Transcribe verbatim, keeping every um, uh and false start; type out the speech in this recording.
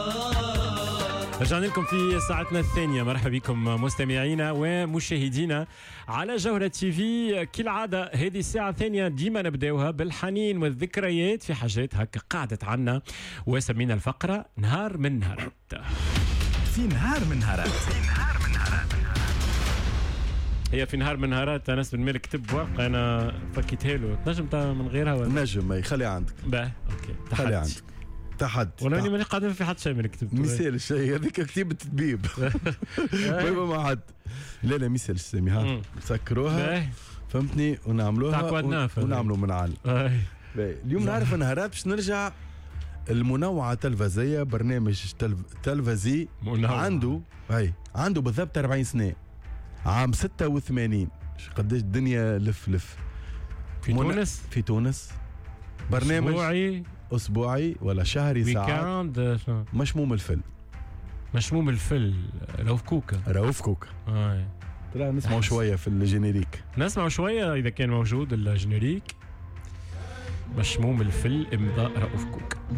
رجعنا لكم في ساعتنا الثانية. مرحبا بكم مستمعينا ومشاهدينا على جوهرة تي في. كالعادة هذه الساعة الثانية ديما نبداوها بالحنين والذكريات في حاجات هكا قعدت عنا وسمينا الفقرة نهار من نهارات. في نهار من نهارات في نهار من نهارات هي في نهار من نهارات أنس بن مالك كتب ورقة أنا فكيتها له. تنجم من غيرها ولا؟ نجم يخلي عندك. باه أوكي خلي عندك تحد وانا ماني قاعد في حد شيء من كتبته. مثال الشيء هذيك كتيبة تبيب بيبا ما حد. لا لا مثال السامي ها نسكروها فهمتني ونعملوها ونعملوا منعل. اليوم نعرف نهارات باش نرجع المنوعة تلفزية. برنامج تلف... تلفزي منوعة. عنده هاي عنده بالضبط أربعين سنة عام ستة وثمانين. قديش الدنيا لف لف في من... تونس في تونس برنامج أسبوعي أسبوعي ولا شهري ساعات. مشموم الفل مشموم الفل رؤوف كوكا رؤوف كوكا آه. طلع نسمعوا شوية في الجينيريك. نسمعوا شوية إذا كان موجود الجينيريك. مشموم الفل إمضاء رؤوف كوكا.